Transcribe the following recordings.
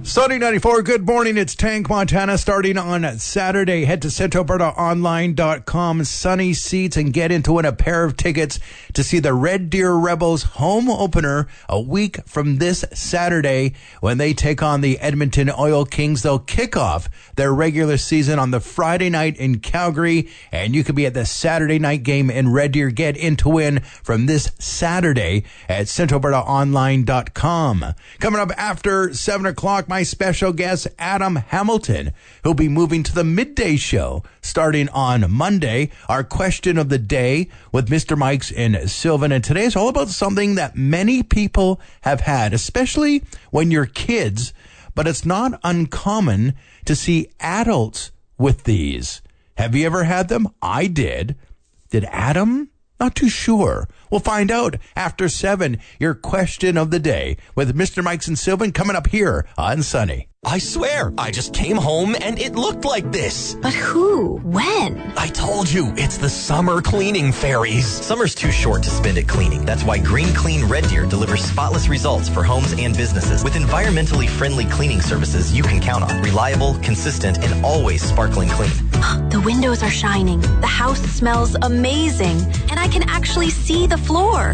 Sunny 94, good morning. It's Tank Montana starting on Saturday. Head to CentralAlbertaOnline.com, sunny seats, and get into a pair of tickets to see the Red Deer Rebels home opener a week from this Saturday when they take on the Edmonton Oil Kings. They'll kick off their regular season on the Friday night in Calgary, and you could be at the Saturday night game in Red Deer. Get in to win from this Saturday at CentralAlbertaOnline.com. Coming up after 7 o'clock, my special guest, Adam Hamilton, who'll be moving to the midday show starting on Monday. Our question of the day with Mr. Mike's in Sylvan. And today is all about something that many people have had, especially when you're kids, but it's not uncommon to see adults with these. Have you ever had them? I did. Did Adam? Not too sure. We'll find out after 7. Your question of the day with Mr. Mike's and Sylvan coming up here on Sunny. I swear, I just came home and it looked like this. But who? When? I told you, it's the summer cleaning fairies. Summer's too short to spend it cleaning. That's why Green Clean Red Deer delivers spotless results for homes and businesses with environmentally friendly cleaning services you can count on. Reliable, consistent, and always sparkling clean. The windows are shining. The house smells amazing. And I can actually see the floor.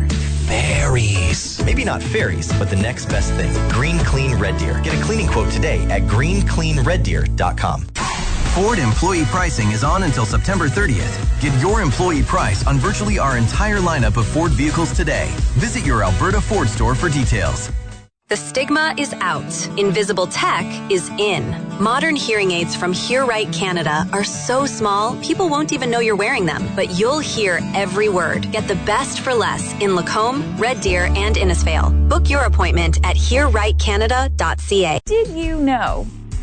Fairies. Maybe not fairies, but the next best thing. Green Clean Red Deer. Get a cleaning quote today at greencleanreddeer.com. Ford employee pricing is on until September 30th. Get your employee price on virtually our entire lineup of Ford vehicles today. Visit your Alberta Ford store for details. The stigma is out. Invisible tech is in. Modern hearing aids from Hear Right Canada are so small, people won't even know you're wearing them. But you'll hear every word. Get the best for less in Lacombe, Red Deer, and Innisfail. Book your appointment at hearrightcanada.ca. Did you know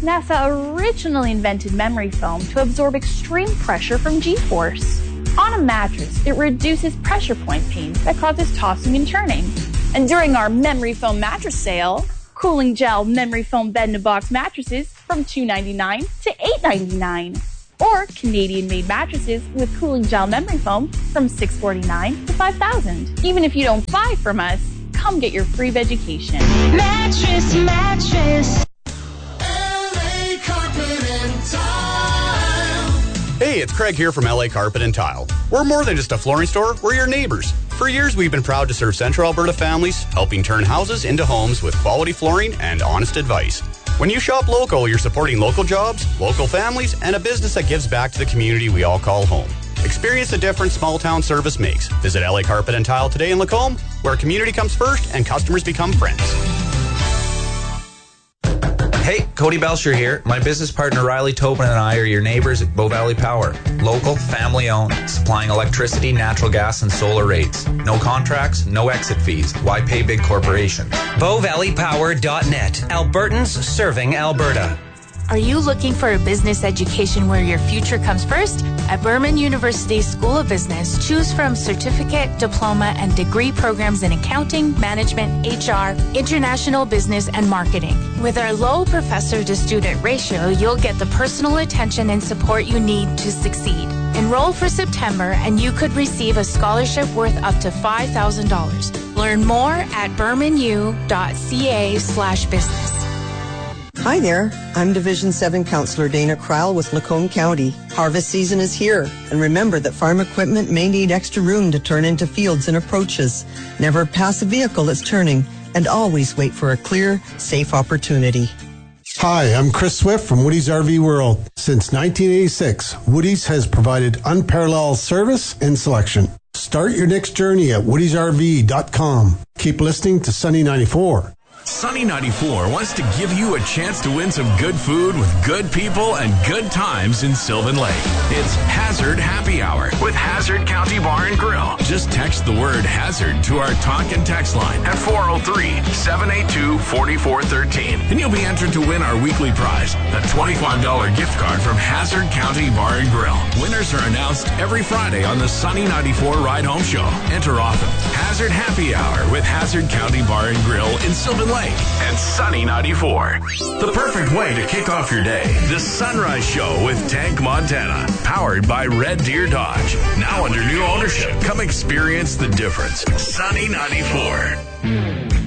NASA originally invented memory foam to absorb extreme pressure from G-force? On a mattress, it reduces pressure point pain that causes tossing and turning. And during our memory foam mattress sale, cooling gel memory foam bed-in-a-box mattresses from $2.99 to $8.99. Or Canadian-made mattresses with cooling gel memory foam from $649 to $5,000. Even if you don't buy from us, come get your free education. Mattress. LA Carpet and Tile. Hey, it's Craig here from LA Carpet and Tile. We're more than just a flooring store, we're your neighbors. For years, we've been proud to serve Central Alberta families, helping turn houses into homes with quality flooring and honest advice. When you shop local, you're supporting local jobs, local families, and a business that gives back to the community we all call home. Experience the difference small-town service makes. Visit LA Carpet and Tile today in Lacombe, where community comes first and customers become friends. Hey, Cody Belcher here. My business partner Riley Tobin and I are your neighbors at Bow Valley Power. Local, family-owned, supplying electricity, natural gas, and solar rates. No contracts, no exit fees. Why pay big corporations? BowValleyPower.net. Albertans serving Alberta. Are you looking for a business education where your future comes first? At Burman University School of Business, choose from certificate, diploma, and degree programs in accounting, management, HR, international business, and marketing. With our low professor-to-student ratio, you'll get the personal attention and support you need to succeed. Enroll for September, and you could receive a scholarship worth up to $5,000. Learn more at burmanu.ca/business. Hi there, I'm Division 7 Councillor Dana Crowell with Lacombe County. Harvest season is here, and remember that farm equipment may need extra room to turn into fields and approaches. Never pass a vehicle that's turning, and always wait for a clear, safe opportunity. Hi, I'm Chris Swift from Woody's RV World. Since 1986, Woody's has provided unparalleled service and selection. Start your next journey at woodysrv.com. Keep listening to Sunny 94. Sunny 94 wants to give you a chance to win some good food with good people and good times in Sylvan Lake. It's Hazard Happy Hour with Hazard County Bar and Grill. Just text the word Hazard to our talk and text line at 403-782-4413. And you'll be entered to win our weekly prize, a $25 gift card from Hazard County Bar and Grill. Winners are announced every Friday on the Sunny 94 Ride Home Show. Enter often. Hazard Happy Hour with Hazard County Bar and Grill in Sylvan Lake and Sunny 94. The perfect way to kick off your day. The Sunrise Show with Tank Montana. Powered by Red Deer Dodge. Now under new ownership. Come experience the difference. Sunny 94.